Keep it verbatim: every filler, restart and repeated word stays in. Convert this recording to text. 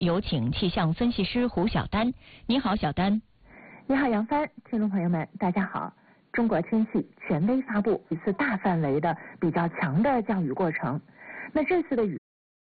有请气象分析师胡晓丹。你好，小丹。 你好，杨帆，听众朋友们，大家好。中国天气权威发布一次大范围的比较强的降雨过程。那这次的雨